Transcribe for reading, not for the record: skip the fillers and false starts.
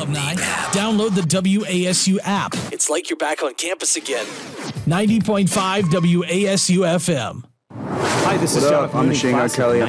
alumni, download the WASU app. It's like you're back on campus again. 90.5 WASU FM. Hi, this is Jonathan. I'm Machine Gun Kelly.